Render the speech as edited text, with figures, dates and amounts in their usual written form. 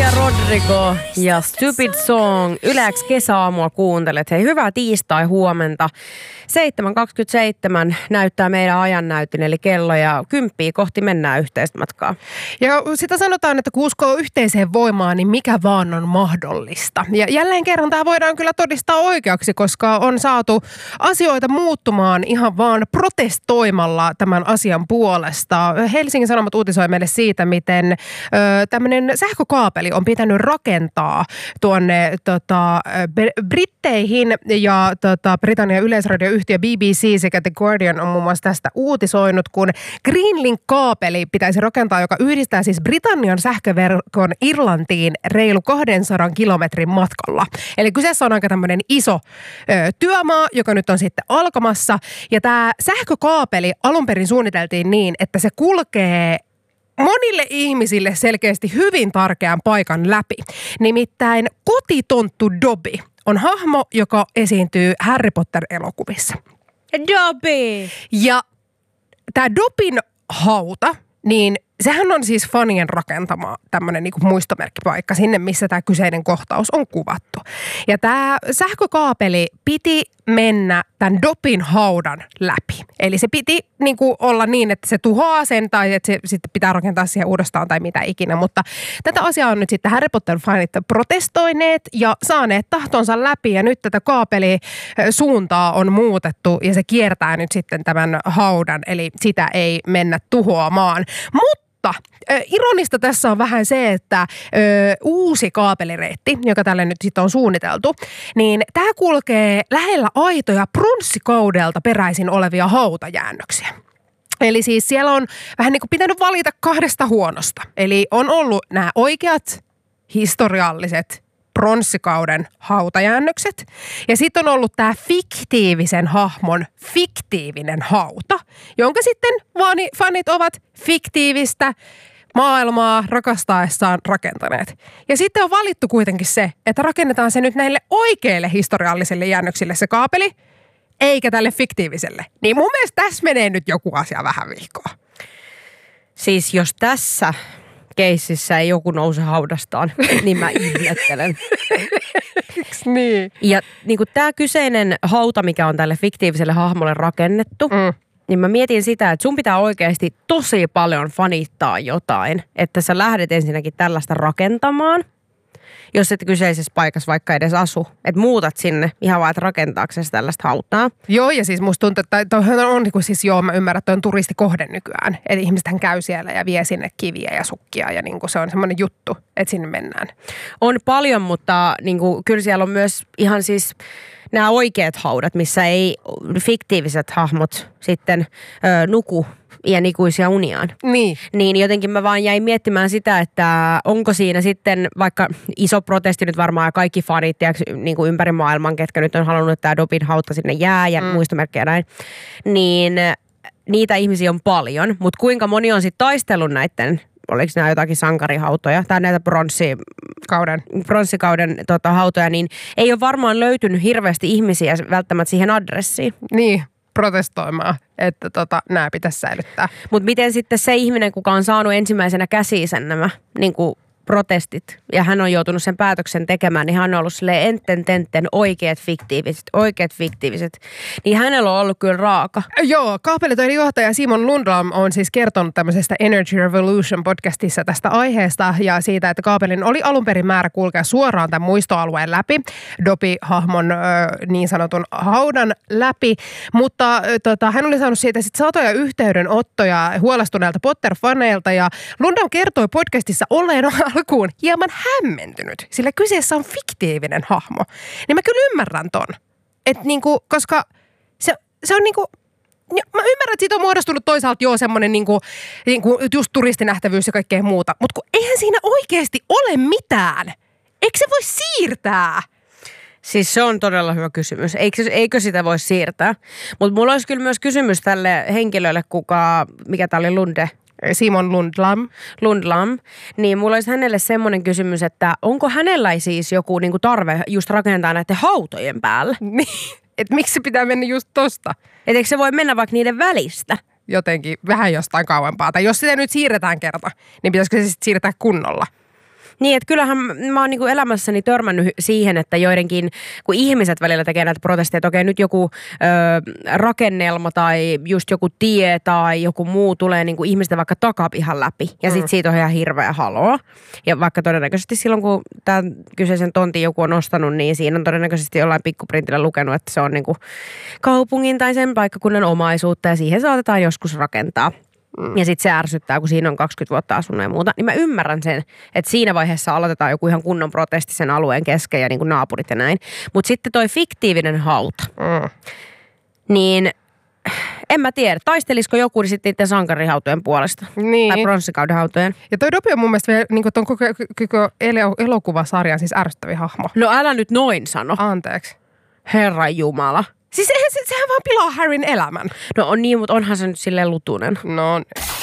Olivia Rodrigo ja Stupid Song. Yle X kesäaamua kuuntelet. Hei, hyvää tiistai-huomenta. 7.27 näyttää meidän ajannäytin, eli kello ja 10 kohti mennään yhteistä matkaa. Ja sitä sanotaan, että kun uskoo yhteiseen voimaan, niin mikä vaan on mahdollista. Ja jälleen kerran tämä voidaan kyllä todistaa oikeaksi, koska on saatu asioita muuttumaan ihan vaan protestoimalla tämän asian puolesta. Helsingin Sanomat uutisoi meille siitä, miten tämmöinen sähkökaapeli on pitänyt rakentaa tuonne Britteihin ja Britannian yleisradioyhtiö BBC sekä The Guardian on muun muassa tästä uutisoinut, kun Greenlink-kaapeli pitäisi rakentaa, joka yhdistää siis Britannian sähköverkon Irlantiin reilu 200 kilometrin matkalla. Eli kyseessä on aika tämmöinen iso työmaa, joka nyt on sitten alkamassa. Ja tämä sähkökaapeli alun perin suunniteltiin niin, että se kulkee monille ihmisille selkeästi hyvin tärkeän paikan läpi. Nimittäin kotitonttu Dobby on hahmo, joka esiintyy Harry Potter-elokuvissa. Dobby! Ja tämä Dobbyn hauta, niin sehän on siis fanien rakentama tämmöinen niinku muistomerkkipaikka sinne, missä tämä kyseinen kohtaus on kuvattu. Ja tämä sähkökaapeli piti mennä tämän Dobbyn haudan läpi. Eli se piti niinku olla niin, että se tuhoaa sen tai että se sitten pitää rakentaa siihen uudestaan tai mitä ikinä. Mutta tätä asiaa on nyt sitten Harry Potter-fanit protestoineet ja saaneet tahtonsa läpi. Ja nyt tätä kaapelisuuntaa on muutettu ja se kiertää nyt sitten tämän haudan. Eli sitä ei mennä tuhoamaan. Mutta ironista tässä on vähän se, että uusi kaapelireitti, joka tälle nyt sitten on suunniteltu, niin tämä kulkee lähellä aitoja pronssikaudelta peräisin olevia hautajäännöksiä. Eli siis siellä on vähän niin kuin pitänyt valita kahdesta huonosta. Eli on ollut nämä oikeat historialliset pronssikauden hautajäännökset. Ja sitten on ollut tämä fiktiivisen hahmon fiktiivinen hauta, jonka sitten fanit ovat fiktiivistä maailmaa rakastaessaan rakentaneet. Ja sitten on valittu kuitenkin se, että rakennetaan se nyt näille oikeille historiallisille jäännöksille se kaapeli, eikä tälle fiktiiviselle. Niin mun mielestä tässä menee nyt joku asia vähän vihkoa. Siis jos tässä keississä ei joku nouse haudastaan, niin mä ihmettelen. Eiks niin? Ja niin kuin tämä kyseinen hauta, mikä on tälle fiktiiviselle hahmolle rakennettu, niin mä mietin sitä, että sun pitää oikeasti tosi paljon fanittaa jotain, että sä lähdet ensinnäkin tällaista rakentamaan, jos et kyseisessä paikassa vaikka edes asu. Että muutat sinne ihan vaan, että rakentaaksesi tällaista hautaa. Joo, ja siis musta tuntuu, että toihan on niin kuin siis joo, mä ymmärrän, että on turistikohde nykyään. Eli ihmisethän käy siellä ja vie sinne kiviä ja sukkia ja niin kuin se on semmoinen juttu, että sinne mennään. On paljon, mutta niin kuin, kyllä siellä on myös ihan siis nämä oikeat haudat, missä ei fiktiiviset hahmot sitten nuku iänikuisia uniaan. Niin jotenkin mä vaan jäin miettimään sitä, että onko siinä sitten vaikka iso protesti nyt varmaan ja kaikki fanit niin kuin ympäri maailman, ketkä nyt on halunnut, että tämä Dobbyn hauta sinne jää ja muistomerkkejä näin, niin niitä ihmisiä on paljon, mutta kuinka moni on sitten taistellut näiden, oliko nämä jotakin sankarihautoja tai näitä pronssikauden hautoja, niin ei ole varmaan löytynyt hirveästi ihmisiä välttämättä siihen adressiin. Niin, protestoimaan, että nämä pitäisi säilyttää. Mutta miten sitten se ihminen, kuka on saanut ensimmäisenä käsiinsä nämä niin kuin protestit, ja hän on joutunut sen päätöksen tekemään, niin hän on ollut silleen oikeat fiktiiviset, niin hänellä on ollut kyllä raaka. Joo, kaapelitojen johtaja Simon Lundblom on siis kertonut tämmöisestä Energy Revolution podcastissa tästä aiheesta ja siitä, että kaapelin oli alun perin määrä kulkea suoraan tämän muistoalueen läpi, Dobby-hahmon niin sanotun haudan läpi, mutta hän oli saanut siitä sitten satoja yhteydenottoja huolestuneilta Potter-faneilta ja Lundblom kertoi podcastissa olleen alkuun hieman hämmentynyt, sillä kyseessä on fiktiivinen hahmo. Niin mä kyllä ymmärrän ton. Että niinku, koska se on niinku, mä ymmärrän, että siitä on muodostunut toisaalta jo semmoinen niinku just turistinähtävyys ja kaikkea muuta. Mutta kun eihän siinä oikeasti ole mitään. Eikö se voi siirtää? Siis se on todella hyvä kysymys. Eikö sitä voi siirtää? Mutta mulla olisi kyllä myös kysymys tälle henkilölle, mikä tää oli Simon Lundblom. Niin mulla olisi hänelle semmoinen kysymys, että onko hänellä siis joku niinku tarve just rakentaa näiden hautojen päällä? Niin, että miksi se pitää mennä just tosta? Et eikö se voi mennä vaikka niiden välistä? Jotenkin vähän jostain kauempaa. Tai jos sitä nyt siirretään kerta, niin pitäisikö se sitten siirtää kunnolla? Niin, että kyllähän mä oon niinku elämässäni törmännyt siihen, että joidenkin, kun ihmiset välillä tekee näitä protesteja, että okei, nyt joku rakennelma tai just joku tie tai joku muu tulee niinku ihmisten vaikka takapihan läpi. Ja sit siitä on ihan hirveä haloo. Ja vaikka todennäköisesti silloin, kun tämän kyseisen tontin joku on ostanut, niin siinä on todennäköisesti jollain pikkuprintillä lukenut, että se on niinku kaupungin tai sen paikkakunnan omaisuutta ja siihen saatetaan joskus rakentaa. Ja sitten se ärsyttää, kun siinä on 20 vuotta asunut ja muuta. Niin mä ymmärrän sen, että siinä vaiheessa aloitetaan joku ihan kunnon protesti sen alueen kesken ja niin kuin naapurit ja näin. Mutta sitten toi fiktiivinen hauta. Niin en mä tiedä, taistelisiko joku sitten niiden sankarihautojen puolesta? Niin. Tai pronssikauden hautojen? Ja toi Dobby on mun mielestä vielä niin tuon koko elokuvasarjan siis ärsyttävin hahmo. No älä nyt noin sano. Anteeksi. Herran jumala. Siis sehän vaan pilaa Harryn elämän. No on niin, mutta onhan se nyt silleen lutunen. No